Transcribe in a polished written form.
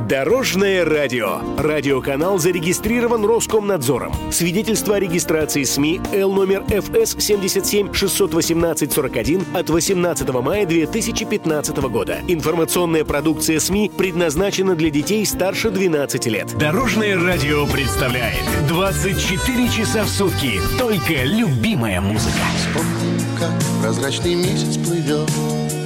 Дорожное радио. Радиоканал зарегистрирован Роскомнадзором. Свидетельство о регистрации СМИ Л номер ФС 77 618 41 от 18 мая 2015 года. Информационная продукция СМИ предназначена для детей старше 12 лет. Дорожное радио представляет 24 часа в сутки только любимая музыка. Вспомни, как прозрачный месяц плывет